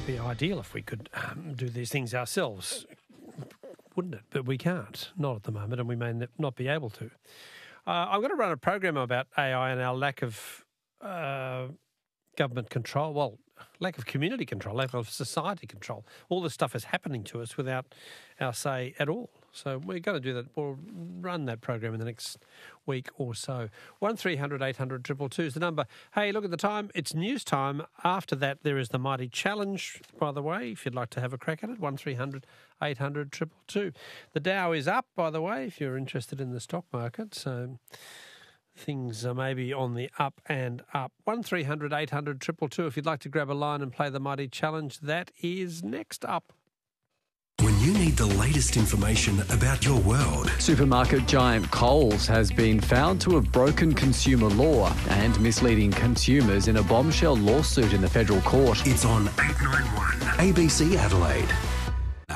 It'd be ideal if we could do these things ourselves, wouldn't it? But we can't, not at the moment, and we may not be able to. I'm going to run a program about AI and our lack of government control, well, lack of community control, lack of society control. All this stuff is happening to us without our say at all. So we're going to do that. We'll run that program in the next week or so. 1300 800 222 is the number. Hey, look at the time. It's news time. After that, there is the Mighty Challenge, by the way, if you'd like to have a crack at it. 1300 800 222. The Dow is up, by the way, if you're interested in the stock market. So things are maybe on the up and up. 1300 800 222 if you'd like to grab a line and play the Mighty Challenge. That is next up. When you need the latest information about your world. Supermarket giant Coles has been found to have broken consumer law and misleading consumers in a bombshell lawsuit in the federal court. It's on 891 ABC Adelaide.